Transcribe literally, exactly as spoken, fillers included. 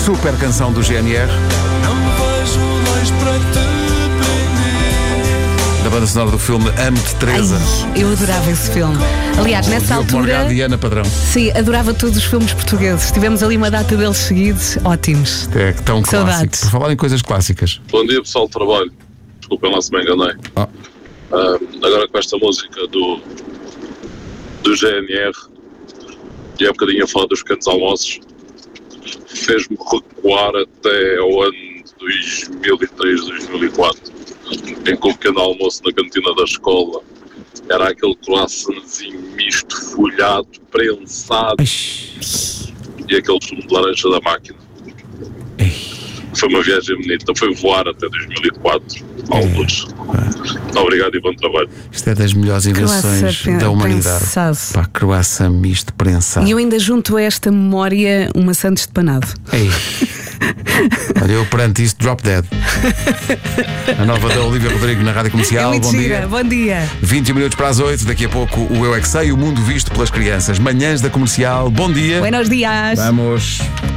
super canção do G N R. Não vejo leis para te prender. Da banda sonora do filme Amo-te, Teresa. Ai, eu adorava esse filme. Aliás, nessa Diogo altura. Morgado e Ana Padrão. Sim, adorava todos os filmes portugueses. Tivemos ali uma data deles seguidos, ótimos. É tão clássico. Saudades. Por falar em coisas clássicas. Bom dia, pessoal do trabalho. Desculpem lá se me enganei. Oh. Ah, agora com esta música do, do G N R, e há bocadinho a falar dos pequenos almoços, fez-me recuar até ao ano de dois mil e três, dois mil e quatro, em que o pequeno almoço na cantina da escola era aquele croissantzinho misto, folhado, prensado e aquele sumo de laranja da máquina. Foi uma viagem bonita, foi voar até dois mil e quatro, alguns. Obrigado e bom trabalho. Isto é das melhores invenções Croissant da humanidade. prensado. Pá, croissant misto prensado. E eu ainda junto a esta memória uma Santos de panado. Ei. Olha, eu perante isto, drop dead. A nova da Olivia Rodrigo na Rádio Comercial. É muito Bom gira. dia. Bom dia. vinte minutos para as oito, daqui a pouco o Eu É Que Sei, o mundo visto pelas crianças. Manhãs da Comercial, bom dia. Buenos dias. Vamos.